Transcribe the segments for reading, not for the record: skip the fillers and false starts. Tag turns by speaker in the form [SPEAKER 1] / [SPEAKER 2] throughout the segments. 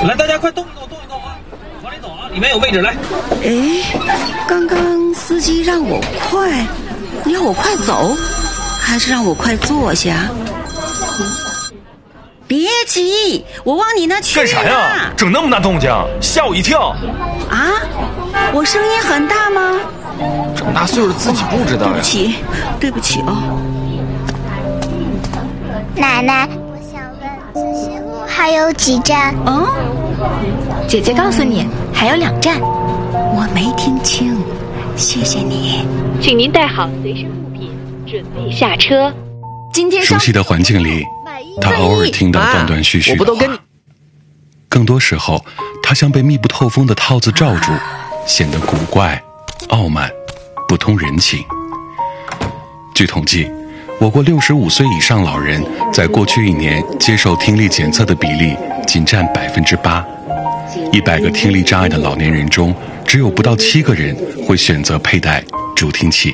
[SPEAKER 1] 来，大家快动一动啊！往里走啊，里面有位置来。
[SPEAKER 2] 刚刚司机让我快，要我快走，还是让我快坐下？别急，我往你那去。
[SPEAKER 3] 干啥呀？整那么大动静，吓我一跳！
[SPEAKER 2] 啊，我声音很大吗？
[SPEAKER 3] 这么大岁数自己不知道呀。
[SPEAKER 2] 对不起哦。
[SPEAKER 4] 奶奶，我想问自习路还有几站？
[SPEAKER 5] 姐姐告诉你，还有2站。
[SPEAKER 2] 我没听清，谢谢你。
[SPEAKER 5] 请您带好随身物品，准备下车。今天
[SPEAKER 6] 熟悉的环境里，他偶尔听到断断续续的话，更多时候，他像被密不透风的套子罩住，显得古怪、傲慢、不通人情。据统计，我国65岁以上老人在过去1年接受听力检测的比例仅占8%，100个听力障碍的老年人中，只有不到7个人会选择佩戴助听器。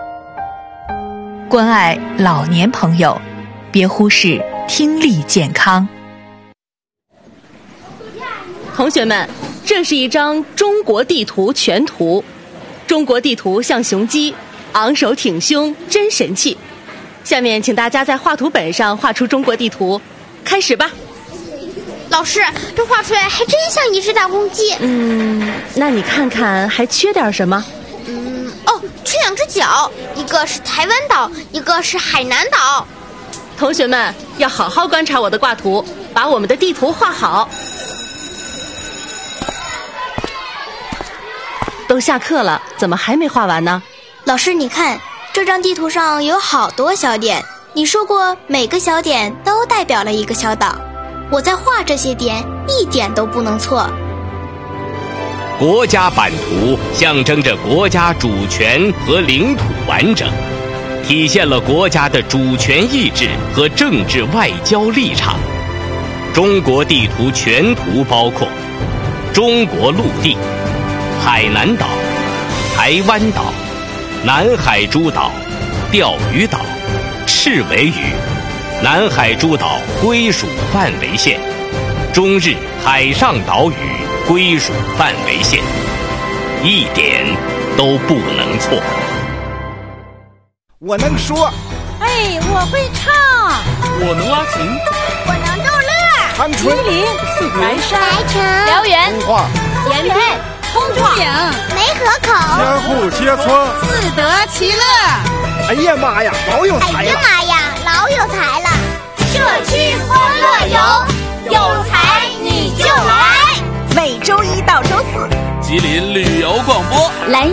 [SPEAKER 7] 关爱老年朋友，别忽视听力健康。
[SPEAKER 8] 同学们，这是一张中国地图全图。中国地图像雄鸡，昂首挺胸，真神气。下面请大家在画图本上画出中国地图，开始吧。
[SPEAKER 4] 老师，这画出来还真像一只大公鸡。
[SPEAKER 8] 那你看看还缺点什么？
[SPEAKER 4] 缺2只脚，一个是台湾岛，一个是海南岛。
[SPEAKER 8] 同学们要好好观察我的挂图，把我们的地图画好。都下课了，怎么还没画完呢？
[SPEAKER 4] 老师，你看这张地图上有好多小点，你说过每个小点都代表了一个小岛，我在画这些点一点都不能错。
[SPEAKER 9] 国家版图象征着国家主权和领土完整，体现了国家的主权意志和政治外交立场。中国地图全图包括中国陆地、海南岛、台湾岛、南海诸岛、钓鱼岛、赤尾屿、南海诸岛归属范围线、中日海上岛屿归属范围线，一点都不能错。
[SPEAKER 10] 我能说，
[SPEAKER 11] 我会唱，
[SPEAKER 1] 我能拉琴，
[SPEAKER 4] 我能逗乐。
[SPEAKER 10] 长春、
[SPEAKER 11] 吉林、白山、
[SPEAKER 4] 白城、
[SPEAKER 5] 辽源、
[SPEAKER 10] 通化、
[SPEAKER 11] 延平、通化岭、
[SPEAKER 4] 梅河口，
[SPEAKER 10] 相互接村，
[SPEAKER 11] 自得其乐。
[SPEAKER 10] 哎呀妈呀，老有才了！
[SPEAKER 4] 哎呀妈呀，老有才了！社区欢乐游，有才你就来。
[SPEAKER 11] 每周1到周4，
[SPEAKER 1] 吉林旅游广播，
[SPEAKER 5] 蓝